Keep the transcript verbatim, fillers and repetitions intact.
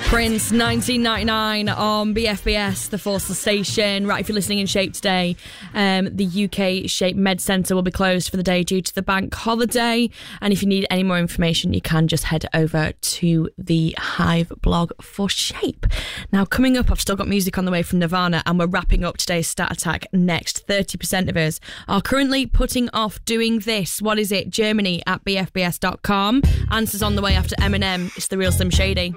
Prince, nineteen ninety-nine on B F B S, the Forceless Station. Right, if you're listening in Shape today, um, the U K Shape Med Centre will be closed for the day due to the bank holiday. And if you need any more information, you can just head over to the Hive blog for Shape. Now, coming up, I've still got music on the way from Nirvana, and we're wrapping up today's Stat Attack next. thirty percent of us are currently putting off doing this. What is it? Germany at b f b s dot com. Answers on the way after Eminem. It's the real Slim Shady.